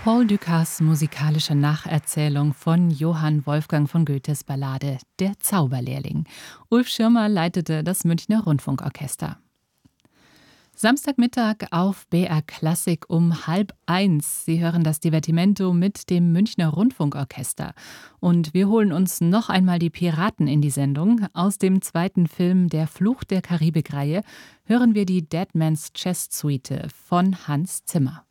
Paul Dukas musikalische Nacherzählung von Johann Wolfgang von Goethes Ballade Der Zauberlehrling. Ulf Schirmer leitete das Münchner Rundfunkorchester. Samstagmittag auf BR Klassik um 12:30. Sie hören das Divertimento mit dem Münchner Rundfunkorchester. Und wir holen uns noch einmal die Piraten in die Sendung. Aus dem zweiten Film Der Fluch der Karibik-Reihe hören wir die Dead Man's Chest Suite von Hans Zimmer.